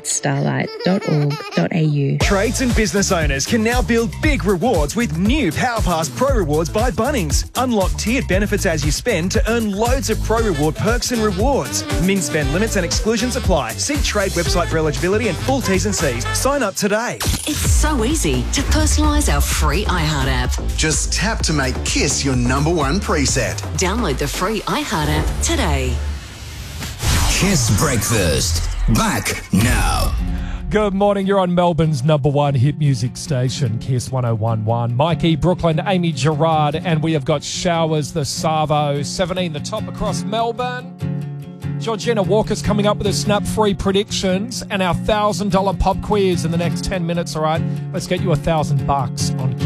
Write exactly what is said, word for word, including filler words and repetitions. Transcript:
at starlight dot org dot a u. Trades and business owners can now build big rewards with new PowerPass Pro Rewards by Bunnings. Unlock tiered benefits as you spend to earn loads of Pro Reward perks and rewards. Min spend limits and exclusions apply. See Trade website for eligibility and full T's and C's. Sign up today. It's so easy to personalise our free iHeart app. Just tap to make Kiss your number one preset. Download the free iHeart app today. Kiss Breakfast. Back now. Good morning. You're on Melbourne's number one hit music station, Kiss one oh one one. Mikey, Brooklyn, Amy Gerard, and we have got showers, the Savo, seventeen the top across Melbourne. Georgina Walker's coming up with her snap-free predictions and our one thousand dollars pop quiz in the next ten minutes, all right? Let's get you a thousand bucks on